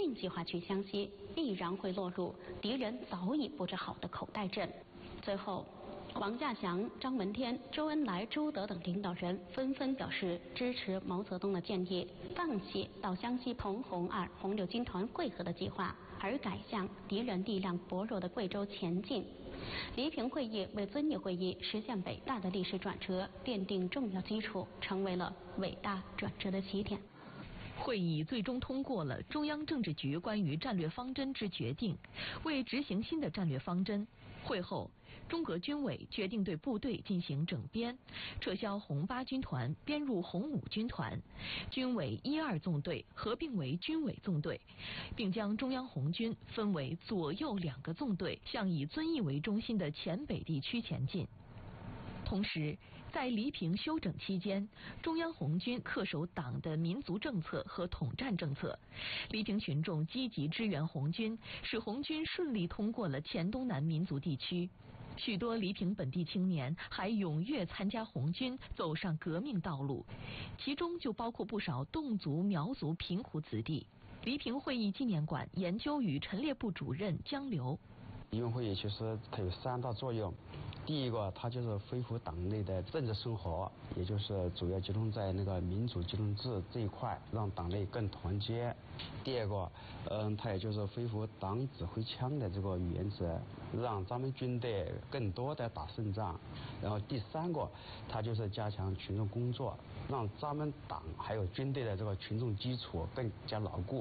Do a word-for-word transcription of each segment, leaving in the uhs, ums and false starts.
运计划去湘西，必然会落入敌人早已布置好的口袋阵。最后，王稼祥、张闻天、周恩来、朱德等领导人纷纷表示支持毛泽东的建议，放弃到湘西彭红二红六军团会合的计划，而改向敌人力量薄弱的贵州前进。黎平会议为遵义会议实现伟大的历史转折奠定重要基础，成为了伟大转折的起点。 会议最终通过了中央政治局关于战略方针之决定。为执行新的战略方针，会后，中革军委决定对部队进行整编，撤销红八军团，编入红五军团，军委一二纵队合并为军委纵队，并将中央红军分为左右两个纵队，向以遵义为中心的黔北地区前进。同时，在黎平休整期间，中央红军恪守党的民族政策和统战政策，黎平群众积极支援红军，使红军顺利通过了黔东南民族地区。许多黎平本地青年还踊跃参加红军，走上革命道路，其中就包括不少侗族、苗族贫苦子弟。黎平会议纪念馆研究与陈列部主任江流。 黎平会议其实它有三大作用，第一个，它就是恢复党内的政治生活，也就是主要集中在那个民主集中制这一块，让党内更团结。第二个，嗯，它也就是恢复党指挥枪的这个原则，让咱们军队更多的打胜仗。然后第三个，它就是加强群众工作，让咱们党还有军队的这个群众基础更加牢固。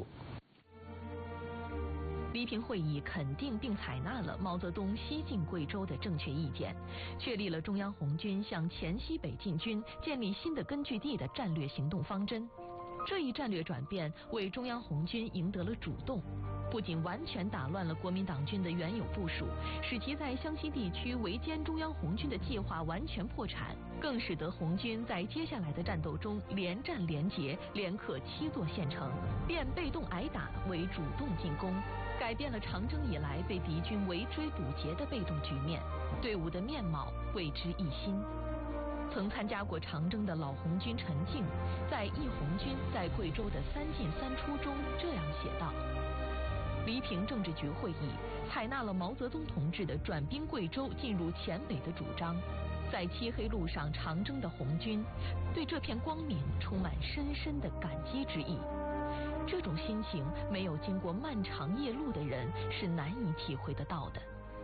黎平会议肯定并采纳了毛泽东西进贵州的正确意见，确立了中央红军向黔西北进军、建立新的根据地的战略行动方针。这一战略转变为中央红军赢得了主动，不仅完全打乱了国民党军的原有部署，使其在湘西地区围歼中央红军的计划完全破产，更使得红军在接下来的战斗中连战连捷，连克七座县城，变被动挨打为主动进攻，改变了长征以来被敌军围追堵截的被动局面，队伍的面貌为之一新。曾参加过长征的老红军陈静，在《忆红军在贵州的三进三出》中这样写道：黎平政治局会议采纳了毛泽东同志的转兵贵州进入黔北的主张，在漆黑路上长征的红军对这片光明充满深深的感激之意。这种心情没有经过漫长夜路的人是难以体会得到的。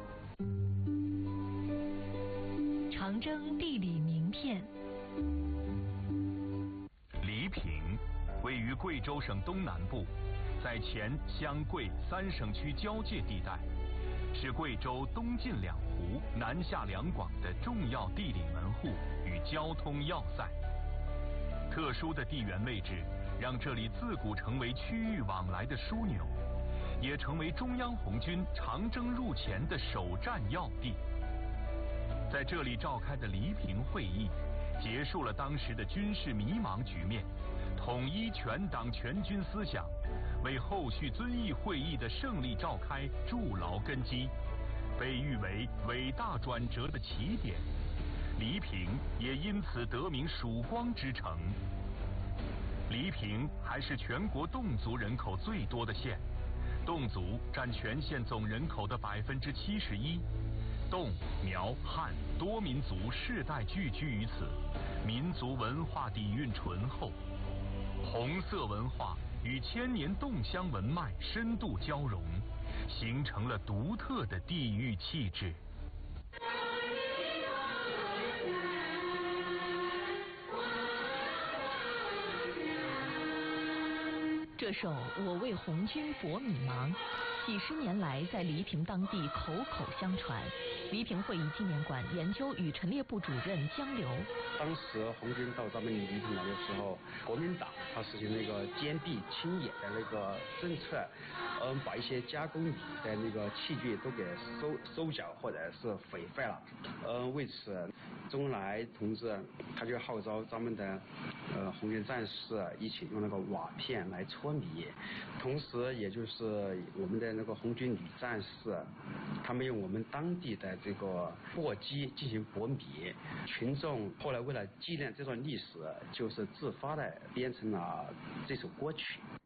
长征地理名片。 黎平位于贵州省东南部，在黔湘贵三省区交界地带，是贵州东进两湖、南下两广的重要地理门户与交通要塞。特殊的地缘位置让这里自古成为区域往来的枢纽，也成为中央红军长征入黔的首战要地。在这里召开的黎平会议，结束了当时的军事迷茫局面，统一全党全军思想，为后续遵义会议的胜利召开筑牢根基，被誉为伟大转折的起点。黎平也因此得名曙光之城。黎平还是全国侗族人口最多的县，侗族占全县总人口的百分之七十一。侗、苗、汉多民族世代聚居于此，民族文化底蕴醇厚，红色文化与千年侗乡文脉深度交融，形成了独特的地域气质。 这首《我为红军搏米芒》几十年来在黎平当地口口相传。黎平会议纪念馆研究与陈列部主任江流， 当时红军到咱们黎平来的时候，国民党他实行那个坚壁清野的那个政策，嗯，把一些加工米的那个器具都给收收缴或者是毁坏了。嗯，为此，周恩来同志他就号召咱们的呃红军战士一起用那个瓦片来搓米，同时也就是我们的那个红军女战士，他们用我们当地的这个簸箕进行搏米。群众后来为了纪念这段历史，就是自发的编成了这首歌曲。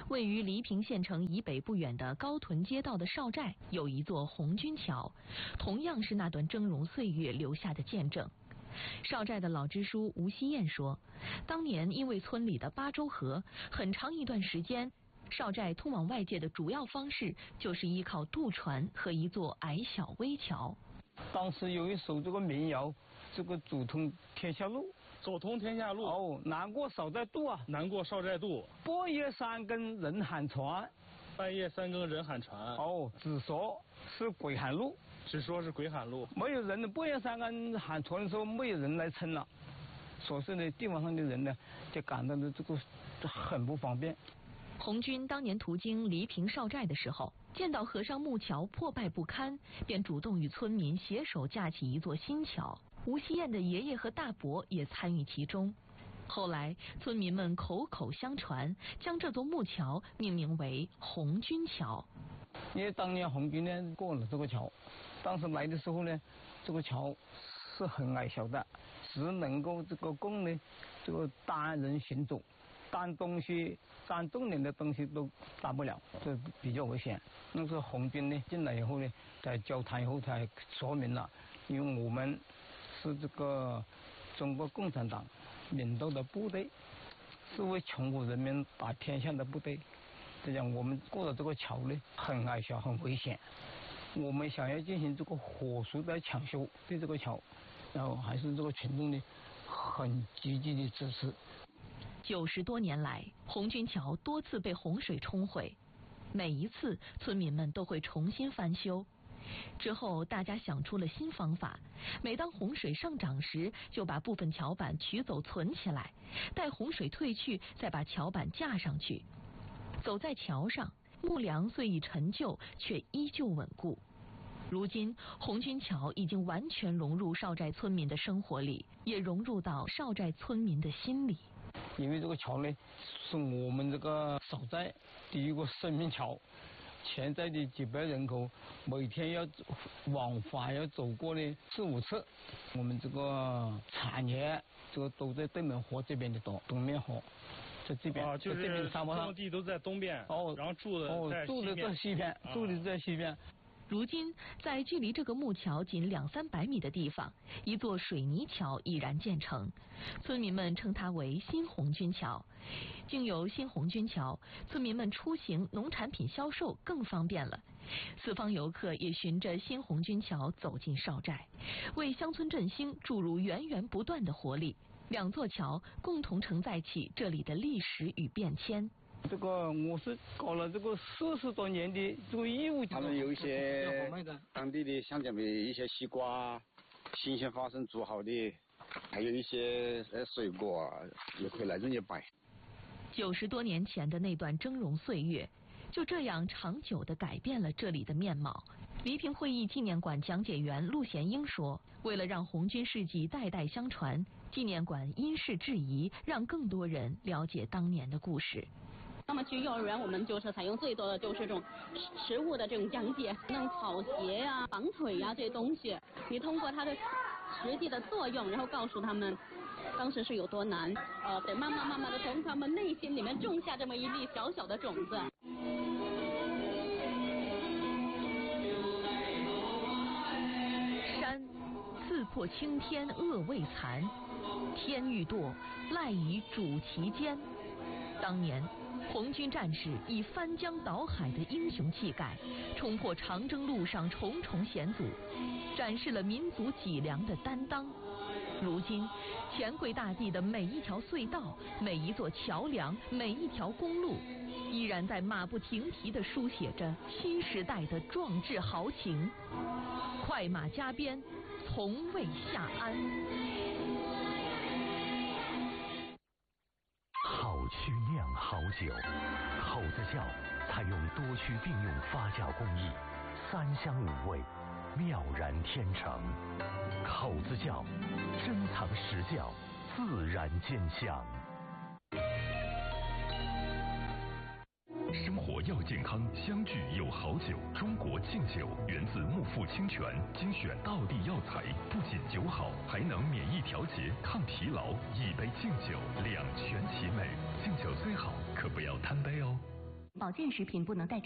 位于黎平县城以北不远的高屯街道的少寨有一座红军桥，同样是那段峥嵘岁月留下的见证。少寨的老支书吴希燕说，当年因为村里的八州河，很长一段时间，少寨通往外界的主要方式就是依靠渡船和一座矮小危桥。 当时有一首这个民谣，这个走通天下路， 走通天下路。 哦，难过少寨渡啊， 难过少寨渡。 半夜三更人喊船， 半夜三更人喊船。 哦，只说是鬼喊路， 只说是鬼喊路。 没有人的，半夜三更喊船的时候，没有人来撑了，所以呢，地方上的人呢，就感到的这个很不方便。 红军当年途经黎平少寨的时候，见到河上木桥破败不堪，便主动与村民携手架起一座新桥。吴希燕的爷爷和大伯也参与其中。后来，村民们口口相传，将这座木桥命名为红军桥。 因为当年红军呢过了这个桥，当时来的时候呢，这个桥是很矮小的，只能够这个供呢这个单人行走。担东西、担重点的东西都担不了，这比较危险。那是红军呢进来以后呢，在交谈以后才说明了，因为我们是这个中国共产党领导的部队，是为穷苦人民打天下的部队。这样我们过了这个桥呢，很矮小，很危险。我们想要进行这个火速的抢修对这个桥，然后还是这个群众呢很积极的支持。 九十多年来，红军桥多次被洪水冲毁，每一次村民们都会重新翻修。之后，大家想出了新方法，每当洪水上涨时，就把部分桥板取走存起来，待洪水退去，再把桥板架上去。走在桥上，木梁虽已陈旧，却依旧稳固。如今，红军桥已经完全融入少寨村民的生活里，也融入到少寨村民的心里。 因为这个桥呢，是我们这个少寨第一个生命桥，潜在的几百人口每天要往返要走过呢四五次。我们这个产业这个都在对门河这边的多，东面河在这边， 啊，就是这边沙漠上种地都在东边， 哦， 然后住的哦在住的在西边， 啊、 住的在西边。 如今，在距离这个木桥仅两三百米的地方，一座水泥桥已然建成，村民们称它为新红军桥。经由新红军桥，村民们出行、农产品销售更方便了。四方游客也循着新红军桥走进少寨，为乡村振兴注入源源不断的活力。两座桥共同承载起这里的历史与变迁。 这个我是搞了这个四十多年的这个义务， 他们有一些当地的乡间的一些西瓜，新鲜花生煮好的，还有一些呃水果，也可以来这里摆。 九十多年前的那段峥嵘岁月，就这样长久地改变了这里的面貌。黎平会议纪念馆讲解员陆贤英说，为了让红军事迹代代相传，纪念馆因事制宜，让更多人了解当年的故事。 那么去幼儿园，我们就是采用最多的就是这种食物的这种讲解，弄草鞋呀、绑腿呀、啊、这些东西，你通过它的实际的作用，然后告诉他们当时是有多难，呃，得慢慢慢慢的从他们内心里面种下这么一粒小小的种子。 山刺破青天恶未残，天欲堕，赖以主其间。当年红军战士以翻江倒海的英雄气概，冲破长征路上重重险阻，展示了民族脊梁的担当。如今，黔桂大地的每一条隧道、每一座桥梁、每一条公路，依然在马不停蹄地书写着新时代的壮志豪情。快马加鞭，从未下鞍。 好曲酿好酒，口子窖采用多区并用发酵工艺，三香五味，妙然天成。口子窖珍藏实窖，自然兼香。 生活要健康，相聚有好酒。中国劲酒源自木富清泉，精选道地药材，不仅酒好，还能免疫调节、抗疲劳。一杯劲酒，两全其美。劲酒最好，可不要贪杯哦。 保健食品不能代替